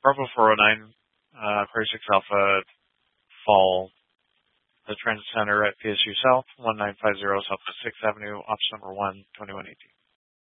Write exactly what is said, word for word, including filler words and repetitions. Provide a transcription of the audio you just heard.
Bravo four oh nine, uh, Prairie six Alpha, Fall, the Transit Center at P S U South, one nine five zero Southwest sixth Avenue, Ops number one, twenty-one eighteen.